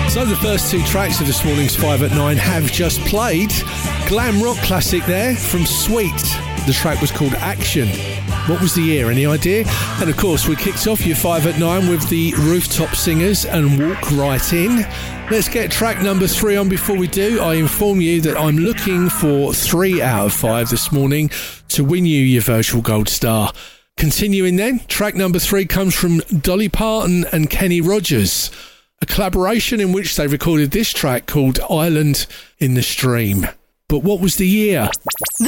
So the first two tracks of this morning's 5 at 9 have just played. Glam rock classic there from Sweet. The track was called Action. What was the year? Any idea? And of course, we kicked off your 5 at 9 with the Rooftop Singers and Walk Right In. Let's get track number 3 on. Before we do, I inform you that I'm looking for 3 out of 5 this morning to win you your virtual gold star. Continuing then, track number 3 comes from Dolly Parton and Kenny Rogers, a collaboration in which they recorded this track called Island in the Stream. But what was the year? The